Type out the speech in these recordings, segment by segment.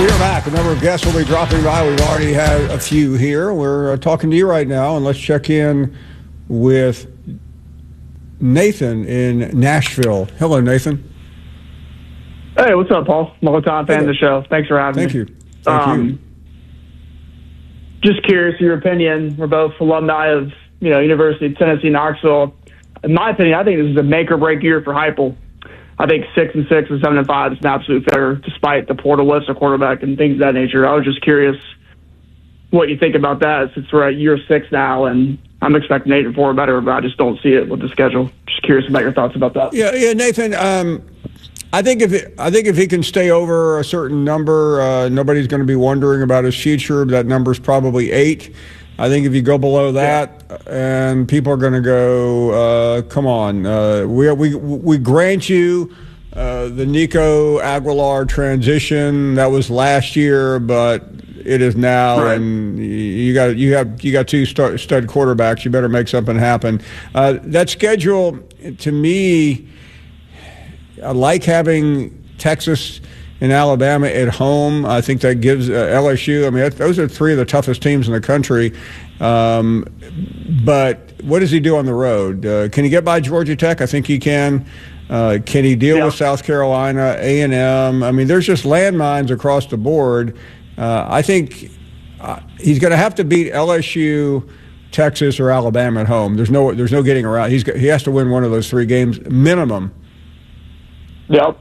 We are back. A number of guests will be dropping by. We've already had a few here. We're talking to you right now, and let's check in with Nathan in Nashville. Hello, Nathan. Hey, what's up, Paul? Long-time fan of the show. Thanks for having me. Thank you. Just curious your opinion. We're both alumni of University of Tennessee, Knoxville. In my opinion, I think this is a make-or-break year for Heupel. I think 6-6 or 7-5 is an absolute failure, despite the portal list of quarterback and things of that nature. I was just curious what you think about that, since we're at year 6 now, and I'm expecting 8-4 or better, but I just don't see it with the schedule. Just curious about your thoughts about that. Yeah, Nathan. I think if he can stay over a certain number, nobody's going to be wondering about his future. That number's probably 8. I think if you go below that, and people are going to go, come on, we grant you the Nico Aguilar transition. That was last year, but it is now, right. And you got 2 stud quarterbacks. You better make something happen. That schedule, to me, I like having Texas and Alabama at home. I think that gives LSU. I mean, those are 3 of the toughest teams in the country. But what does he do on the road? Can he get by Georgia Tech? I think he can. Can he deal with South Carolina, A&M? I mean, there's just landmines across the board. I think he's going to have to beat LSU, Texas, or Alabama at home. There's no getting around. He has to win one of those 3 games minimum. Yep.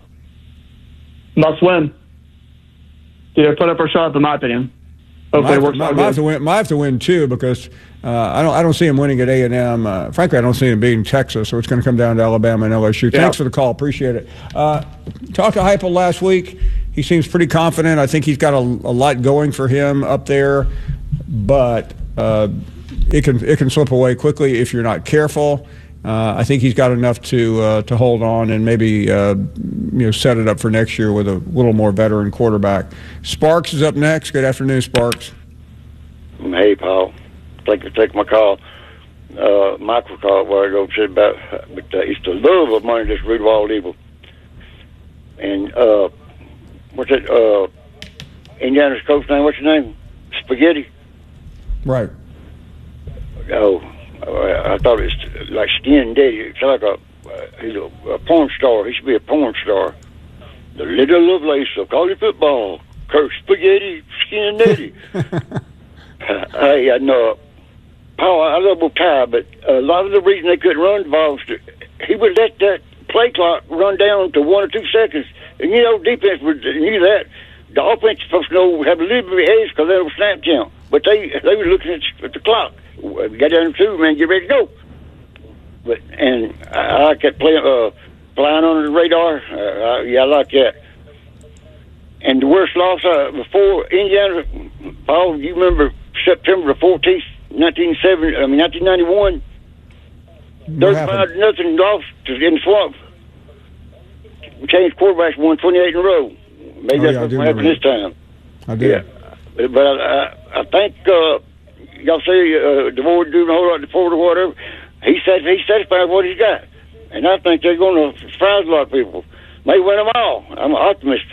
Must win. Yeah, put up or shut up, in my opinion. Hopefully it works out good. Might have to win too, because I don't see him winning at A&M. Frankly, I don't see him beating Texas, so it's going to come down to Alabama and LSU. Thanks for the call. Appreciate it. Talked to Heupel last week. He seems pretty confident. I think he's got a lot going for him up there, but it can slip away quickly if you're not careful. I think he's got enough to hold on and maybe set it up for next year with a little more veteran quarterback. Sparks is up next. Good afternoon, Sparks. Hey, Paul. Thank you for taking my call. Michael called where I go said about, but it's the love of money that's root of all evil. And what's it? Indiana's coach name? What's his name? Spaghetti. Right. Oh. I thought it's like Skin Daddy. It's like he's a porn star. He should be a porn star. The little Lovelace of college football. Kirk Spaghetti, Skin Daddy. Hey, I know, Paul, I love Ty, but a lot of the reason they couldn't run involves he would let that play clock run down to 1 or 2 seconds. And, defense knew that. The offense is supposed to have a little bit of edge because they don't snap count. But they were looking at the clock. We got down to 2, man, get ready to go. And I kept flying under the radar. I like that. And the worst loss before Indiana, Paul, you remember September the 14th, 1991? 35-0 loss in the swamp. We changed quarterbacks, won 28 in a row. Maybe that's what's going to happen this time. I did. Yeah. But I think y'all say DeVore doing a whole lot for or whatever. He's satisfied with what he's got, and I think they're going to surprise a lot of people. May win them all. I'm an optimist.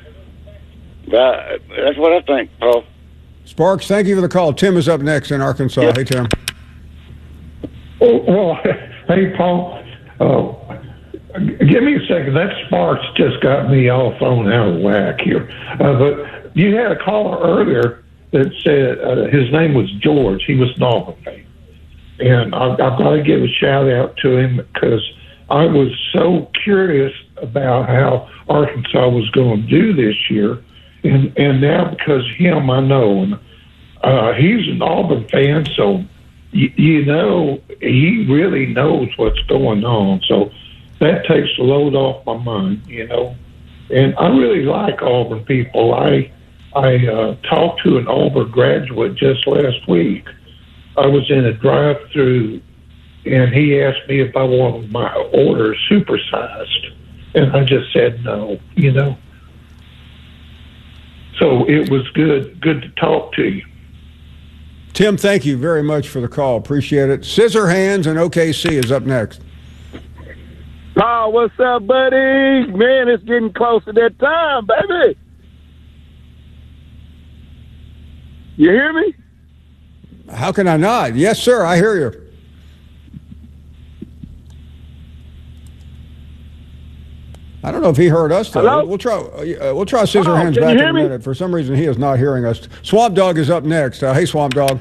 But that's what I think, Paul. Sparks, thank you for the call. Tim is up next in Arkansas. Yep. Hey, Tim. Oh, well, hey, Paul. Give me a second. That Sparks just got me all thrown out of whack here. But you had a caller earlier that said his name was George. He was an Auburn fan. And I've got to give a shout-out to him because I was so curious about how Arkansas was going to do this year. And now because of him, I know. And he's an Auburn fan, so, he really knows what's going on. So that takes the load off my mind, And I really like Auburn people. I talked to an Auburn graduate just last week. I was in a drive-through, and he asked me if I wanted my order supersized, and I just said no, So it was good to talk to you. Tim, thank you very much for the call. Appreciate it. Scissor Hands and OKC is up next. Paul, what's up, buddy? Man, it's getting close to that time, baby. You hear me? How can I not? Yes, sir. I hear you. I don't know if he heard us, though. Hello? We'll try Scissor Hands can back you in hear a me? minute. For some reason, he is not hearing us. Swamp Dog is up next. Hey, Swamp Dog.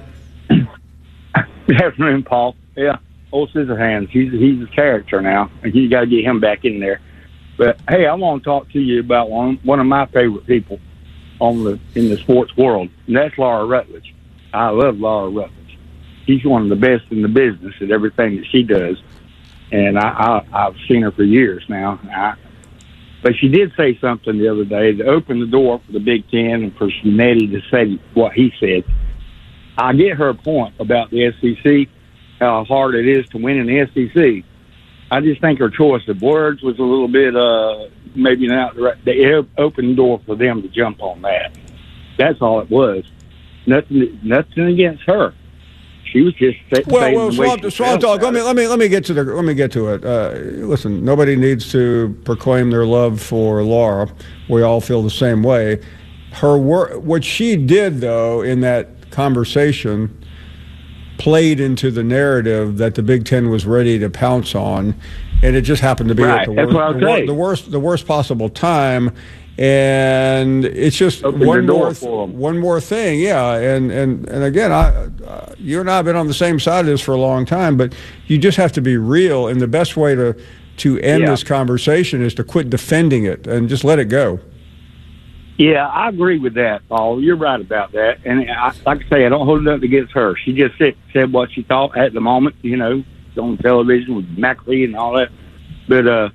Good afternoon, Paul. Yeah, old Scissorhands. He's a character now, and you got to get him back in there. But hey, I want to talk to you about one of my favorite people in the sports world, and that's Laura Rutledge. I love Laura Rutledge. She's one of the best in the business at everything that she does, and I've seen her for years now. But she did say something the other day to open the door for the Big Ten and for Snetti to say what he said. I get her point about the SEC, how hard it is to win in the SEC. I just think her choice of words was a little bit, maybe not the right. They opened the door for them to jump on that. That's all it was. Nothing against her. She was just Well, Swamp Dog. Let me get to it. Listen, nobody needs to proclaim their love for Laura. We all feel the same way. What she did, though, in that conversation, played into the narrative that the Big Ten was ready to pounce on, and it just happened to be at the worst possible time. And it's just one more thing, yeah. And again, you and I have been on the same side of this for a long time, but you just have to be real. And the best way to end this conversation is to quit defending it and just let it go. Yeah, I agree with that, Paul. You're right about that. And like I say, I don't hold nothing against her. She just said what she thought at the moment, on television with McAfee and all that. But,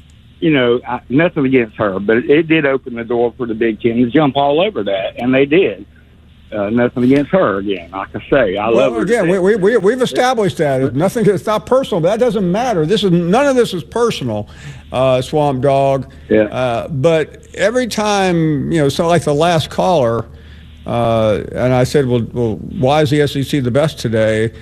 nothing against her. But it did open the door for the Big Ten to jump all over that, and they did. Nothing against her again. Like I say, I love her. Again, we've established that it's not personal, but that doesn't matter. None of this is personal, Swamp Dog. Yeah. But every time so like the last caller, and I said, well, why is the SEC the best today?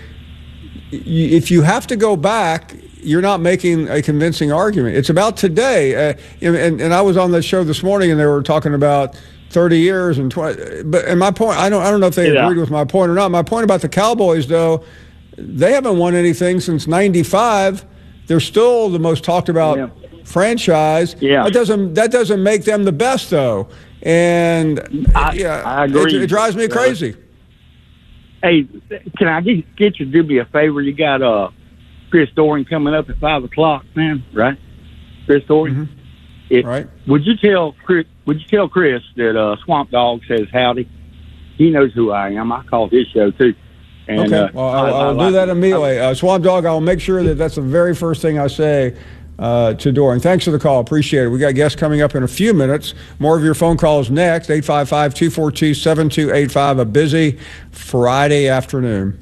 If you have to go back, you're not making a convincing argument. It's about today, and I was on the show this morning, and they were talking about 30 years and 20. And my point, I don't know if they agreed with my point or not. My point about the Cowboys, though, they haven't won anything since '95. They're still the most talked about franchise. Yeah. That doesn't make them the best, though. And I agree. It drives me crazy. Hey, can I get you to do me a favor? You got Chris Doering coming up at 5:00, man. Right, Chris Doering. Mm-hmm. Right. Would you tell Chris that Swamp Dog says howdy? He knows who I am. I call his show too. And, okay. Well, I'll do that immediately. Swamp Dog, I'll make sure that's the very first thing I say to Doring. Thanks for the call. Appreciate it. We got guests coming up in a few minutes. More of your phone calls next. 855-242-7285. A busy Friday afternoon.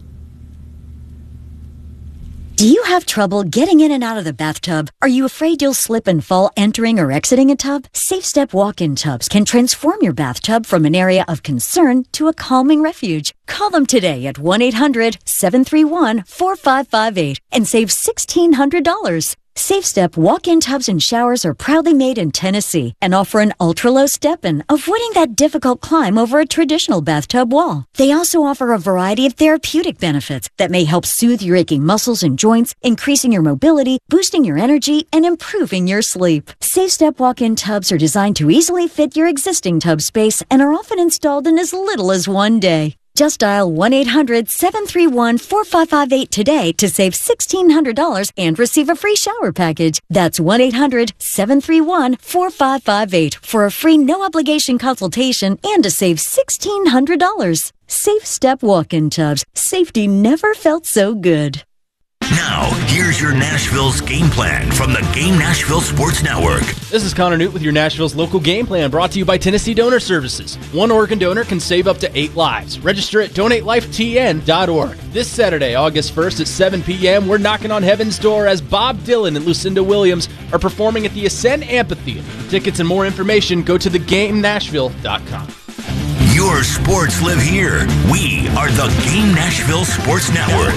Do you have trouble getting in and out of the bathtub? Are you afraid you'll slip and fall entering or exiting a tub? Safe Step walk-in tubs can transform your bathtub from an area of concern to a calming refuge. Call them today at 1-800-731-4558 and save $1,600. Safe Step walk-in tubs and showers are proudly made in Tennessee and offer an ultra-low step-in, avoiding that difficult climb over a traditional bathtub wall. They also offer a variety of therapeutic benefits that may help soothe your aching muscles and joints, increasing your mobility, boosting your energy, and improving your sleep. Safe Step walk-in tubs are designed to easily fit your existing tub space and are often installed in as little as one day. Just dial 1-800-731-4558 today to save $1,600 and receive a free shower package. That's 1-800-731-4558 for a free no-obligation consultation and to save $1,600. Safe Step walk-in tubs. Safety never felt so good. Now, here's your Nashville's game plan from the Game Nashville Sports Network. This is Connor Newt with your Nashville's local game plan, brought to you by Tennessee Donor Services. One organ donor can save up to 8 lives. Register at donatelifetn.org. This Saturday, August 1st at 7 p.m., we're knocking on heaven's door as Bob Dylan and Lucinda Williams are performing at the Ascend Amphitheater. For tickets and more information, go to thegamenashville.com. Your sports live here. We are the Game Nashville Sports Network.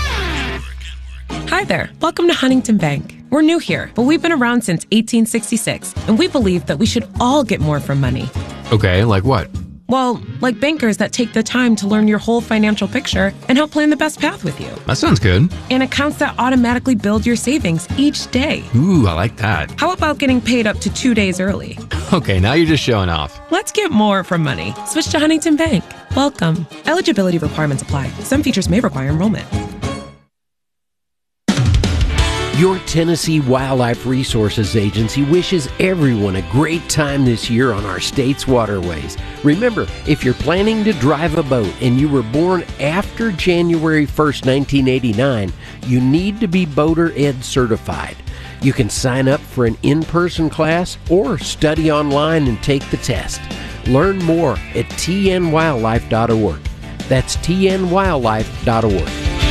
Hi there. Welcome to Huntington Bank. We're new here, but we've been around since 1866, and we believe that we should all get more from money. Okay, like what? Well, like bankers that take the time to learn your whole financial picture and help plan the best path with you. That sounds good. And accounts that automatically build your savings each day. Ooh, I like that. How about getting paid up to 2 days early? Okay, now you're just showing off. Let's get more from money. Switch to Huntington Bank. Welcome. Eligibility requirements apply. Some features may require enrollment. Your Tennessee Wildlife Resources Agency wishes everyone a great time this year on our state's waterways. Remember, if you're planning to drive a boat and you were born after January 1st, 1989, you need to be Boater Ed certified. You can sign up for an in-person class or study online and take the test. Learn more at tnwildlife.org. That's tnwildlife.org.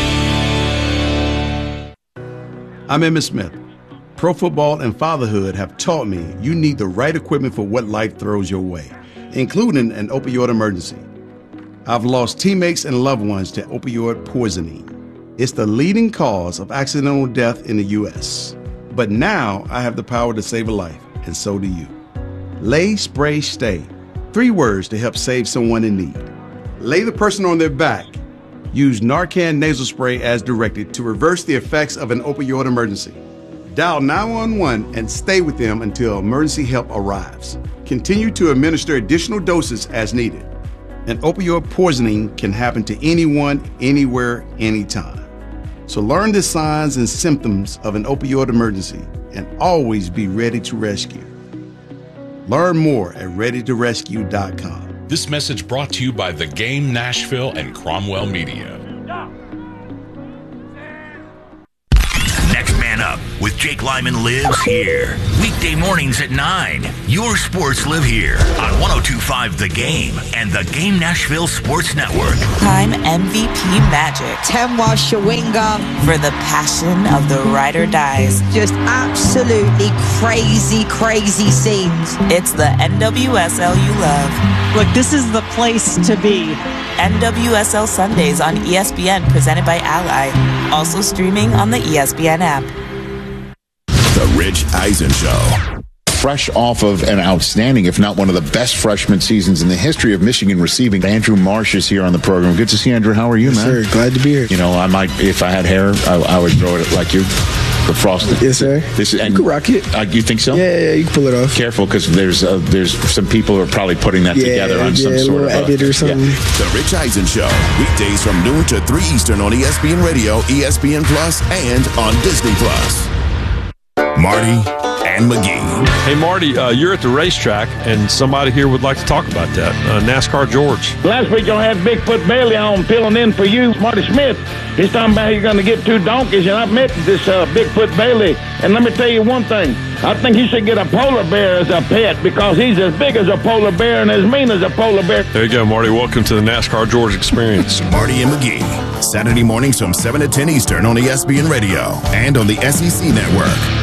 I'm Emmitt Smith. Pro football and fatherhood have taught me you need the right equipment for what life throws your way, including an opioid emergency. I've lost teammates and loved ones to opioid poisoning. It's the leading cause of accidental death in the U.S. But now I have the power to save a life, and so do you. Lay, Spray, Stay. 3 words to help save someone in need. Lay the person on their back. Use Narcan nasal spray as directed to reverse the effects of an opioid emergency. Dial 911 and stay with them until emergency help arrives. Continue to administer additional doses as needed. An opioid poisoning can happen to anyone, anywhere, anytime. So learn the signs and symptoms of an opioid emergency and always be ready to rescue. Learn more at readytorescue.com. This message brought to you by The Game Nashville and Cromwell Media. Next Man Up with Jake Lyman lives here. Weekday mornings at 9. Your sports live here on 102.5 The Game and The Game Nashville Sports Network. Time MVP magic. Temwa Shawinga for the passion of the ride or dies. Just absolutely crazy scenes. It's the NWSL you love. Look, this is the place to be. NWSL Sundays on ESPN, presented by Ally. Also streaming on the ESPN app. The Rich Eisen Show. Fresh off of an outstanding, if not one of the best freshman seasons in the history of Michigan receiving. Andrew Marsh is here on the program. Good to see you, Andrew. How are you, man? Sir, glad to be here. You know, I might, if I had hair, I would throw it like you. The frosted. Yes, sir. You can rock it. You think so? Yeah, you can pull it off. Careful, because there's some people who are probably putting that together on some sort of edit or something. The Rich Eisen Show, weekdays from noon to 3 Eastern on ESPN Radio, ESPN Plus, and on Disney Plus. Marty and McGee. Hey, Marty, you're at the racetrack, and somebody here would like to talk about that. NASCAR George. Last week, y'all had Bigfoot Bailey on filling in for you, Marty Smith. He's talking about you're going to get 2 donkeys, and I've met this Bigfoot Bailey. And let me tell you one thing. I think he should get a polar bear as a pet because he's as big as a polar bear and as mean as a polar bear. There you go, Marty. Welcome to the NASCAR George experience. Marty and McGee, Saturday mornings from 7 to 10 Eastern on ESPN Radio and on the SEC Network.